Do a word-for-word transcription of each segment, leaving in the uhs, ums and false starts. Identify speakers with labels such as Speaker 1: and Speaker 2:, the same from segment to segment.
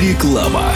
Speaker 1: Реклама.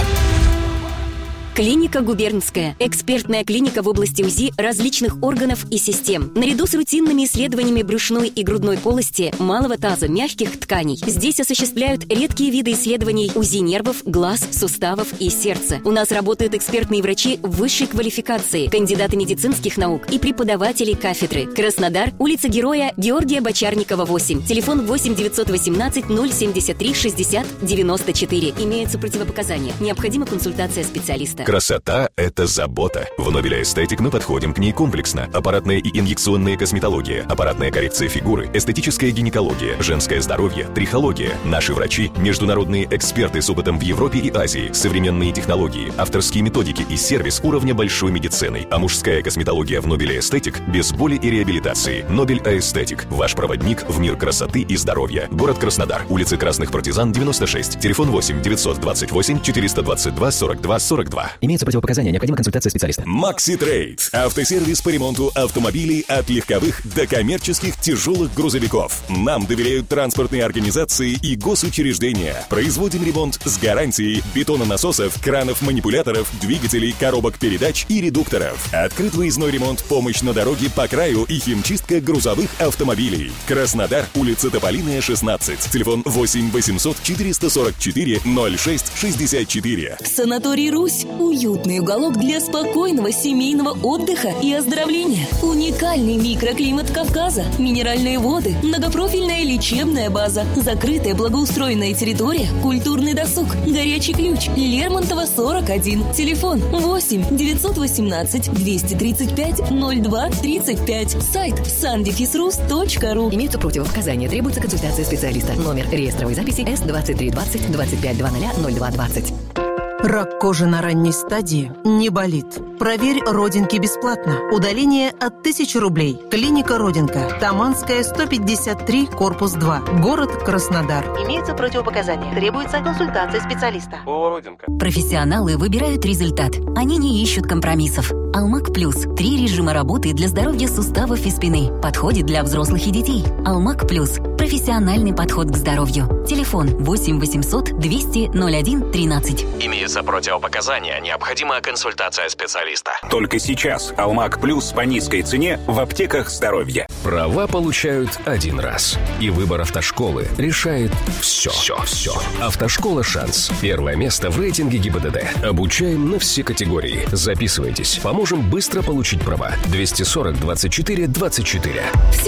Speaker 2: Клиника «Губернская» – экспертная клиника в области УЗИ различных органов и систем. Наряду с рутинными исследованиями брюшной и грудной полости, малого таза, мягких тканей. Здесь осуществляют редкие виды исследований УЗИ нервов, глаз, суставов и сердца. У нас работают экспертные врачи высшей квалификации, кандидаты медицинских наук и преподаватели кафедры. Краснодар, улица Героя Георгия Бочарникова, восемь. Телефон восемь девятьсот восемнадцать ноль семьдесят три шестьдесят девяносто четыре. Имеются противопоказания. Необходима консультация специалиста.
Speaker 1: Красота – это забота. В Нобеля Эстетик мы подходим к ней комплексно. Аппаратная и инъекционная косметология, аппаратная коррекция фигуры, эстетическая гинекология, женское здоровье, трихология. Наши врачи – международные эксперты с опытом в Европе и Азии, современные технологии, авторские методики и сервис уровня большой медицины. А мужская косметология в Нобеля Эстетик без боли и реабилитации. Нобель Эстетик – ваш проводник в мир красоты и здоровья. Город Краснодар, улица Красных Партизан, девяносто шесть. Телефон восемь девятьсот двадцать восемь четыреста двадцать два сорок два сорок два.
Speaker 3: Имеются противопоказания, необходима консультация специалиста.
Speaker 4: Макси Трейд. Автосервис по ремонту автомобилей от легковых до коммерческих тяжелых грузовиков. Нам доверяют транспортные организации и госучреждения. Производим ремонт с гарантией бетононасосов, кранов-манипуляторов, двигателей, коробок передач и редукторов. Открыт выездной ремонт, помощь на дороге по краю и химчистка грузовых автомобилей. Краснодар, улица Тополиная, шестнадцать. Телефон восемь восемьсот четыреста сорок четыре ноль шесть шестьдесят четыре.
Speaker 5: Санаторий «Русь» – уютный уголок для спокойного семейного отдыха и оздоровления. Уникальный микроклимат Кавказа, минеральные воды, многопрофильная лечебная база, закрытая благоустроенная территория, культурный досуг, горячий ключ, Лермонтова, сорок один. Телефон восемь девятьсот восемнадцать двести тридцать пять ноль два тридцать пять. Сайт сандефисрус точка ру.
Speaker 2: Имеются противопоказания, требуется консультация специалиста. Номер реестровой записи эс двадцать три двадцать двадцать пять двадцать ноль два двадцать.
Speaker 6: Рак кожи на ранней стадии не болит. Проверь родинки бесплатно. Удаление от тысячи рублей. Клиника Родинка. Таманская, сто пятьдесят три, корпус два. Город Краснодар. Имеются противопоказания. Требуется консультация специалиста.
Speaker 2: Профессионалы выбирают результат. Они не ищут компромиссов. Алмак Плюс. Три режима работы для здоровья суставов и спины. Подходит для взрослых и детей. Алмак Плюс. Профессиональный подход к здоровью. Телефон восемь восемьсот двести ноль один тринадцать.
Speaker 7: Имеются противопоказания. Необходима консультация специалиста.
Speaker 8: Только сейчас Алмак Плюс по низкой цене в аптеках здоровья.
Speaker 9: Права получают один раз. И выбор автошколы решает все. Все, все. Автошкола «Шанс». Первое место в рейтинге ГИБДД. Обучаем на все категории. Записывайтесь. Поможем быстро получить права. двести сорок двадцать четыре двадцать четыре.